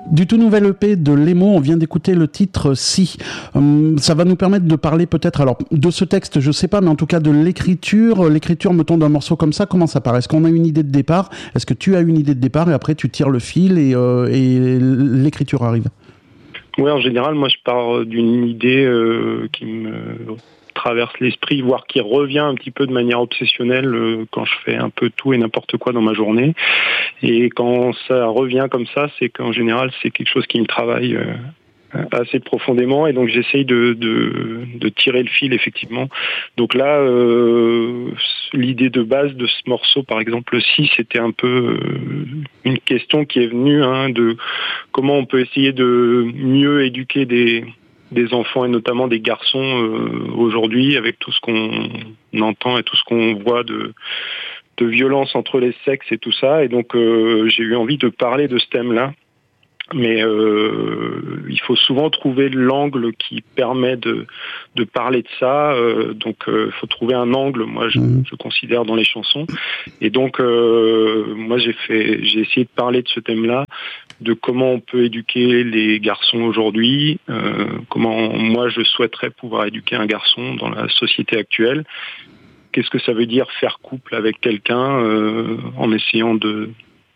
Du tout nouvel EP de Lemo, on vient d'écouter le titre Si. Ça va nous permettre de parler peut-être, alors de ce texte, je sais pas, mais en tout cas de l'écriture. L'écriture, mettons, d'un morceau comme ça, comment ça part ? Est-ce qu'on a une idée de départ ? Est-ce que tu as une idée de départ et après tu tires le fil et l'écriture arrive ? Oui, en général, moi je pars d'une idée qui me traverse l'esprit, voire qui revient un petit peu de manière obsessionnelle quand je fais un peu tout et n'importe quoi dans ma journée. Et quand ça revient comme ça, c'est qu'en général, c'est quelque chose qui me travaille assez profondément, et donc j'essaye de tirer le fil, effectivement. Donc là, l'idée de base de ce morceau, par exemple, Si, c'était un peu une question qui est venue de comment on peut essayer de mieux éduquer des enfants, et notamment des garçons aujourd'hui, avec tout ce qu'on entend et tout ce qu'on voit de violence entre les sexes et tout ça. Et donc j'ai eu envie de parler de ce thème-là. Mais il faut souvent trouver l'angle qui permet de parler de ça. Donc il faut trouver un angle, moi je considère, dans les chansons. Et donc moi j'ai essayé de parler de ce thème-là, de comment on peut éduquer les garçons aujourd'hui, comment moi je souhaiterais pouvoir éduquer un garçon dans la société actuelle. Qu'est-ce que ça veut dire faire couple avec quelqu'un en essayant de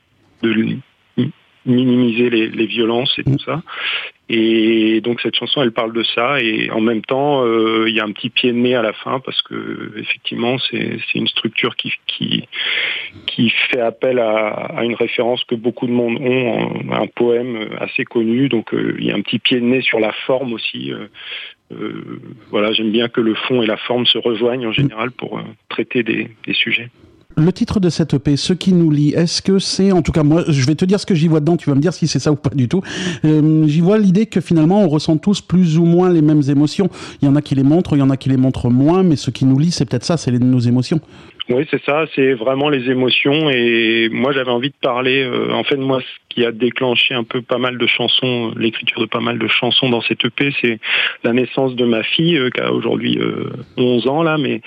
minimiser les violences et tout ça. Et donc cette chanson, elle parle de ça, et en même temps il y a un petit pied de nez à la fin, parce que effectivement c'est une structure qui fait appel à une référence que beaucoup de monde ont, un poème assez connu. Donc il y a un petit pied de nez sur la forme aussi. Voilà, j'aime bien que le fond et la forme se rejoignent en général pour traiter des sujets. Le titre de cette EP, Ce qui nous lie, est-ce que c'est, en tout cas moi, je vais te dire ce que j'y vois dedans, tu vas me dire si c'est ça ou pas du tout. J'y vois l'idée que finalement on ressent tous plus ou moins les mêmes émotions. Il y en a qui les montrent, il y en a qui les montrent moins, mais ce qui nous lie, c'est peut-être ça, c'est nos émotions. Oui, c'est ça, c'est vraiment les émotions. Et moi j'avais envie de parler, en fait moi ce qui a déclenché un peu pas mal de chansons, l'écriture de pas mal de chansons dans cette EP, c'est la naissance de ma fille, qui a aujourd'hui 11 ans là, mais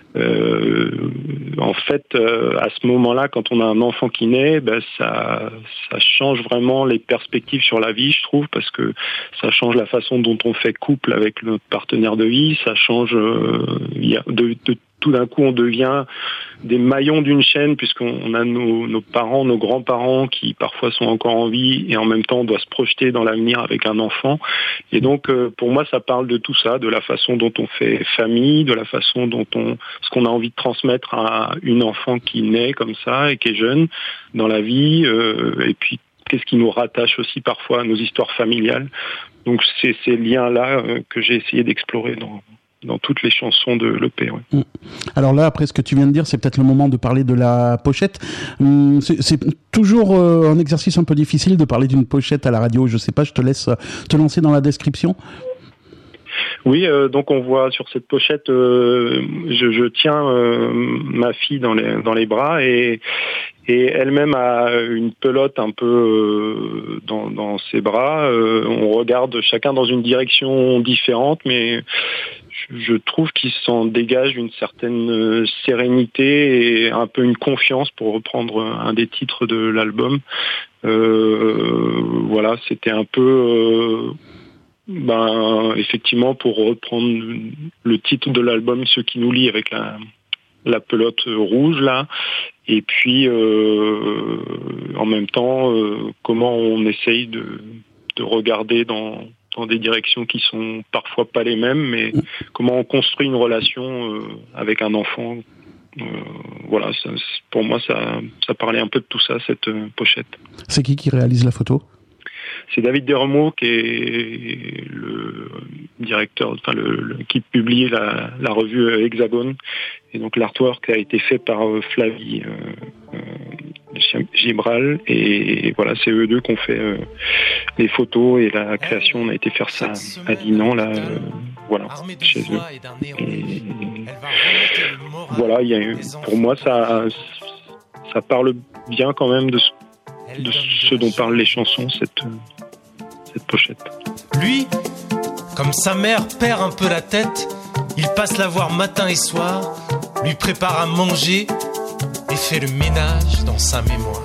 en fait, à ce moment-là, quand on a un enfant qui naît, ça change vraiment les perspectives sur la vie, je trouve, parce que ça change la façon dont on fait couple avec notre partenaire de vie, ça change, tout d'un coup, on devient des maillons d'une chaîne, puisqu'on a nos parents, nos grands-parents qui parfois sont encore en vie, et en même temps on doit se projeter dans l'avenir avec un enfant. Et donc pour moi ça parle de tout ça, de la façon dont on fait famille, de la façon dont ce qu'on a envie de transmettre à une enfant qui naît comme ça et qui est jeune dans la vie, et puis qu'est-ce qui nous rattache aussi parfois à nos histoires familiales. Donc c'est ces liens-là que j'ai essayé d'explorer dans toutes les chansons de l'EP. Ouais. Alors là, après ce que tu viens de dire, c'est peut-être le moment de parler de la pochette. C'est toujours un exercice un peu difficile de parler d'une pochette à la radio. Je sais pas, je te laisse te lancer dans la description. Oui, donc on voit sur cette pochette, je tiens ma fille dans les bras, et elle-même a une pelote un peu dans ses bras. On regarde chacun dans une direction différente, mais je trouve qu'il s'en dégage une certaine sérénité et un peu une confiance, pour reprendre un des titres de l'album. Voilà, c'était un peu... effectivement, pour reprendre le titre de l'album, Ce qui nous lie, avec la pelote rouge là, et puis en même temps comment on essaye de regarder dans des directions qui sont parfois pas les mêmes, mais comment on construit une relation avec un enfant. Voilà, pour moi ça parlait un peu de tout ça, cette pochette. C'est qui réalise la photo ? C'est David Desremeaux, qui est le directeur, qui publie la revue Hexagone. Et donc l'artwork a été fait par Flavie Gibral. Et voilà, c'est eux deux qui ont fait les photos et la création. On a été faire ça à Dinan, là, voilà, chez eux. Et voilà, pour moi, ça parle bien quand même de ce dont parlent les chansons, cette pochette. Lui, comme sa mère perd un peu la tête, il passe la voir matin et soir, lui prépare à manger et fait le ménage dans sa mémoire.